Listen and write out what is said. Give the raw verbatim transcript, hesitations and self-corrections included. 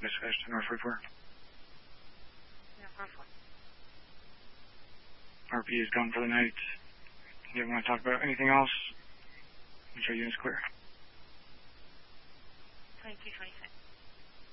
dispatch to North forty-four. Yeah, forty-four. R P is gone for the night. Do you want to talk about anything else? Make sure unit's clear. twenty-two twenty-six.